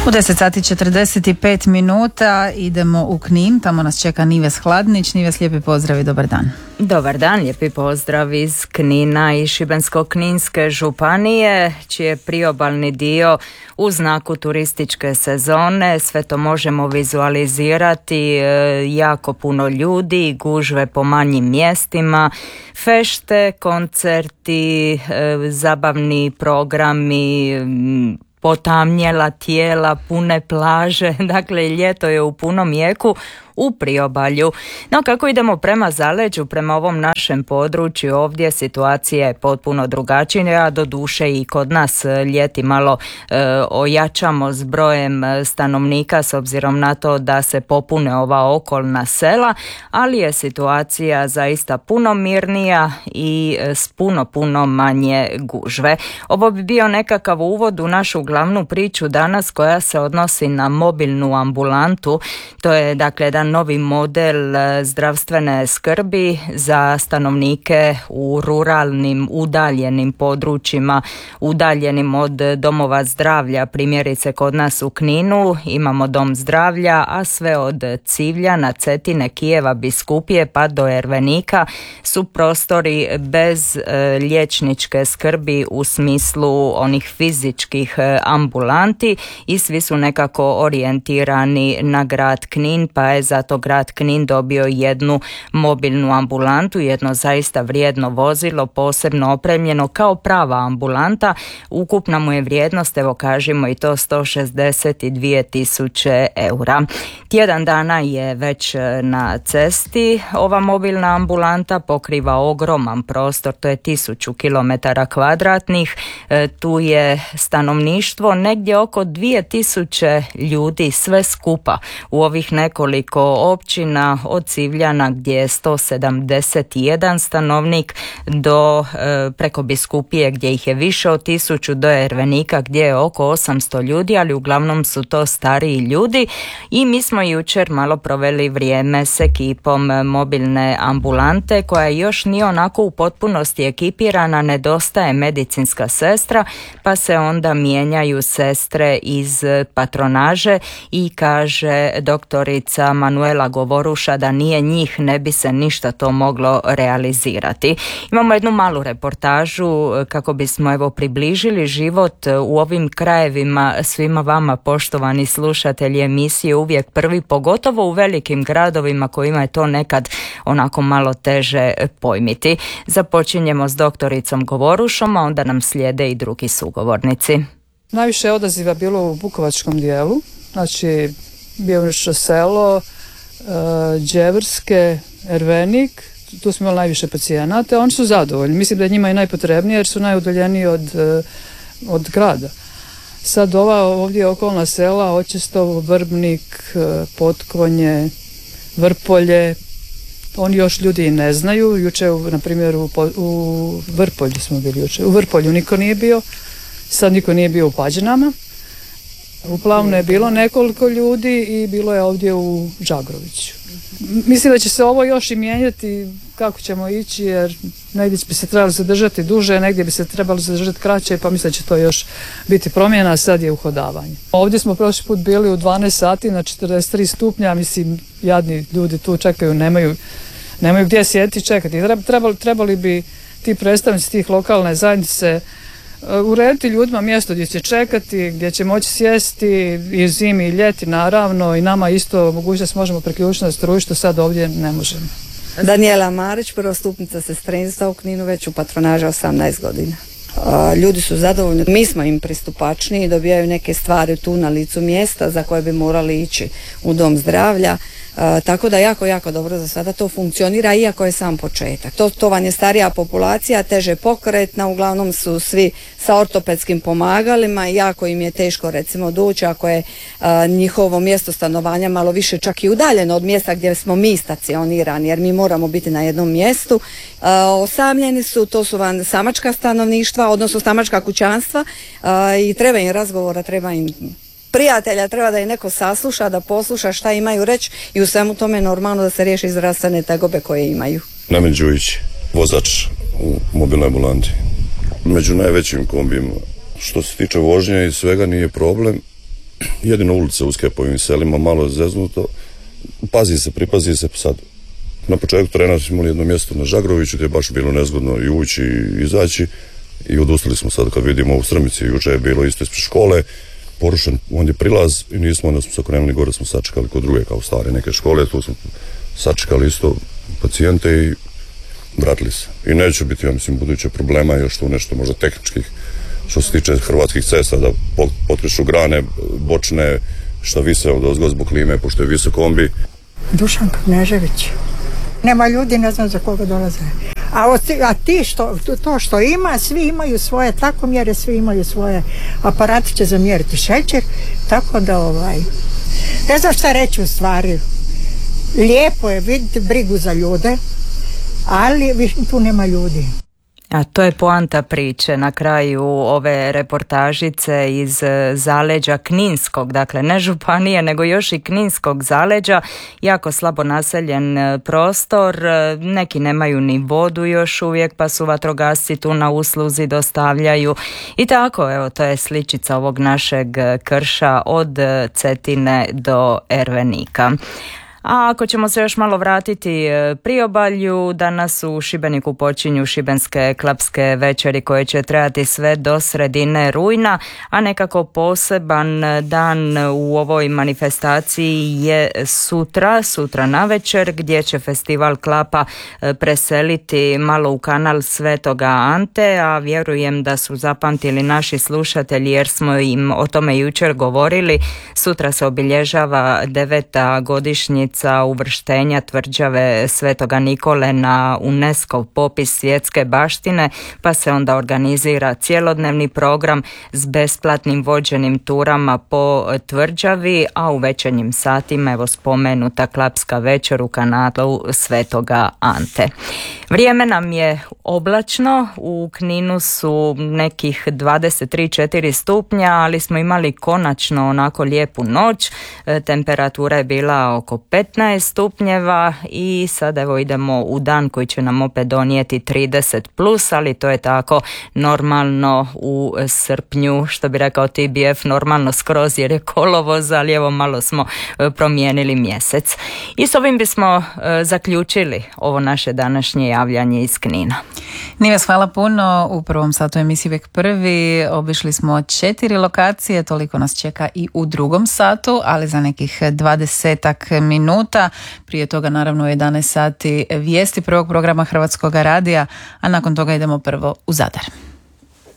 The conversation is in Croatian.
U 10 sati 45 minuta idemo u Knin, tamo nas čeka Nives Hladnić. Nives, lijepi pozdrav i dobar dan. Dobar dan, lijepi pozdrav iz Knina i Šibensko-kninske županije, čiji je priobalni dio u znaku turističke sezone. Sve to možemo vizualizirati, jako puno ljudi, gužve po manjim mjestima, fešte, koncerti, zabavni programi, potamnjela tijela, pune plaže, dakle ljeto je u punom jeku u priobalju. No kako idemo prema zaleđu, prema ovom našem području, ovdje situacija je potpuno drugačija, doduše i kod nas ljeti malo ojačamo s brojem stanovnika s obzirom na to da se popune ova okolna sela, ali je situacija zaista puno mirnija i s puno manje gužve. Ovo bi bio nekakav uvod u našu glavnu priču danas koja se odnosi na mobilnu ambulantu. To je dakle jedan novi model zdravstvene skrbi za stanovnike u ruralnim, udaljenim područjima, udaljenim od domova zdravlja. Primjerice kod nas u Kninu imamo dom zdravlja, a sve od Civljana, Cetine, Kijeva, Biskupije pa do Ervenika su prostori bez liječničke skrbi u smislu onih fizičkih ambulanti i svi su nekako orijentirani na grad Knin, pa je zato grad Knin dobio jednu mobilnu ambulantu, jedno zaista vrijedno vozilo, posebno opremljeno kao prava ambulanta. Ukupna mu je vrijednost, evo kažemo i to, 162.000 eura. Tjedan dana je već na cesti. Ova mobilna ambulanta pokriva ogroman prostor, to je 1000 km2. Tu je stanovništvo negdje oko 2000 ljudi sve skupa u ovih nekoliko općina, od Civljana gdje je 171 stanovnik do preko Biskupije gdje ih je više od 1000, do Ervenika gdje je oko 800 ljudi, ali uglavnom su to stariji ljudi i mi smo jučer malo proveli vrijeme s ekipom mobilne ambulante koja još nije onako u potpunosti ekipirana, nedostaje medicinska sestra, pa se onda mijenjaju sestre iz patronaže i kaže doktorica Manuela Govoruša da nije njih ne bi se ništa to moglo realizirati. Imamo jednu malu reportažu kako bismo evo približili život u ovim krajevima svima vama, poštovani slušatelji emisije Uvijek prvi, pogotovo u velikim gradovima kojima je to nekad onako malo teže pojmiti. Započinjemo s doktoricom Govorušom, a onda nam slijede i drugi sugovornici. Najviše odaziva bilo u bukovačkom dijelu, znači Biovrško selo, Đevrske, Ervenik, tu smo imali najviše pacijenata, oni su zadovoljni. Mislim da je njima i najpotrebnije jer su najudaljeniji od grada. Sad ova ovdje okolna sela, Očestovo, Vrbnik, Potkonje, Vrpolje, oni još ljudi i ne znaju. Juče, na primjer, u Vrpolju smo bili juče. U Vrpolju niko nije bio, sad niko nije bio u Pađenama. U Plavnu je bilo nekoliko ljudi i bilo je ovdje u Đagroviću. Mislim da će se ovo još i mijenjati kako ćemo ići, jer negdje bi se trebalo zadržati duže, negdje bi se trebalo zadržati kraće, pa mislim da će to još biti promjena, a sad je uhodavanje. Ovdje smo prošli put bili u 12 sati na 43 stupnja, mislim jadni ljudi tu čekaju, nemaju gdje sjediti i čekati. Trebali bi ti predstavnici tih lokalne zajednice urediti ljudima mjesto gdje će čekati, gdje će moći sjesti i zimi i ljeti naravno, i nama isto mogućnost možemo priključiti na struju, što sad ovdje ne možemo. Daniela Marić, prvostupnica sestrinstva u Kninu, već u patronaži 18 godina. Ljudi su zadovoljni, mi smo im pristupačniji, dobijaju neke stvari tu na licu mjesta za koje bi morali ići u dom zdravlja. Tako da jako dobro za sada to funkcionira, iako je sam početak. To vam je starija populacija, teže pokretna, uglavnom su svi sa ortopedskim pomagalima i jako im je teško recimo doći ako je njihovo mjesto stanovanja malo više čak i udaljeno od mjesta gdje smo mi stacionirani, jer mi moramo biti na jednom mjestu. Osamljeni su, to su vam samačka stanovništva, odnosno samačka kućanstva, i treba im razgovora, treba im prijatelja, treba da je neko sasluša, da posluša šta imaju reći i u svemu tome normalno da se riješi zdravstvene tegobe koje imaju. Namen Đujić, vozač u mobilnoj ambulanti. Među najvećim kombijima. Što se tiče vožnje i svega nije problem. jedino ulice uske po ovim selima, malo je zeznuto. Pripazi se sad. Na početku trena smo imali jedno mjesto na Žagroviću gdje je baš bilo nezgodno i ući i izaći i odustali smo sad kad vidimo u Strmici. Juče je bilo isto ispred škole, porušen ondje prilaz i nismo, onda smo se krenuli gore, smo sačekali kod druge kao stare neke škole, tu smo sačekali isto pacijente i vratili se. I neće biti, ja mislim, buduće problema još tu nešto možda tehničkih što se tiče hrvatskih cesta, da potkreću grane, bočne, šta vise od ozgo zbog klime, pošto je visok kombi. Dušanka Knežević. Nema ljudi, ne znam za koga dolaze. A ti to što ima, svi imaju svoje takomjere, svi imaju svoje aparatiće za mjeriti šećer, tako da ne znam šta reći u stvari. Lijepo je vidjeti brigu za ljude, ali tu nema ljudi. A to je poanta priče na kraju ove reportažice iz zaleđa Kninskog, dakle ne županije nego još i Kninskog zaleđa, jako slabo naseljen prostor, neki nemaju ni vodu još uvijek pa su vatrogasci tu na usluzi, dostavljaju i tako, evo to je sličica ovog našeg krša od Cetine do Ervenika. A ako ćemo se još malo vratiti priobalju, danas u Šibeniku počinju šibenske klapske večeri koje će trajati sve do sredine rujna, a nekako poseban dan u ovoj manifestaciji je sutra navečer gdje će festival klapa preseliti malo u kanal Svetoga Ante, a vjerujem da su zapamtili naši slušatelji jer smo im o tome jučer govorili. Sutra se obilježava 9. godišnjica uvrštenja tvrđave Svetoga Nikole na UNESCO popis svjetske baštine, pa se onda organizira cjelodnevni program s besplatnim vođenim turama po tvrđavi, a u večernjim satima evo spomenuta klapska večer u kanalu Svetoga Ante. Vrijeme nam je oblačno, u Kninu su nekih 23-4 stupnja, ali smo imali konačno onako lijepu noć, temperatura je bila oko 15 stupnjeva i sad evo idemo u dan koji će nam opet donijeti 30+, ali to je tako normalno u srpnju, što bi rekao TBF, normalno skroz jer je kolovoz, ali evo malo smo promijenili mjesec. I s ovim bismo zaključili ovo naše današnje javljanje iz Knina. Nives, hvala puno. U prvom satu emisiji Vijek prvi obišli smo 4 lokacije, toliko nas čeka i u drugom satu, ali za nekih 20 minuta. Prije toga naravno u 11 sati vijesti prvog programa Hrvatskog radija, a nakon toga idemo prvo u Zadar.